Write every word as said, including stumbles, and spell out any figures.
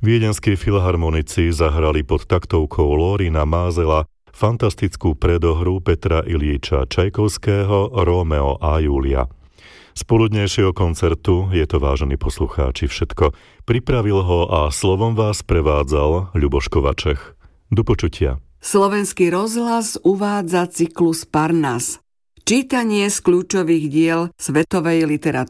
Viedenskí filharmonici zahrali pod taktovkou Lorina Mázela fantastickú predohru Petra Iljiča Čajkovského Rómeo a Júlia. Z poludnejšieho koncertu je to, vážení poslucháči, všetko. Pripravil ho a slovom vás prevádzal Ľuboš Kovačech. Do počutia. Slovenský rozhlas uvádza cyklus Parnas. Čítanie z kľúčových diel svetovej literatúry.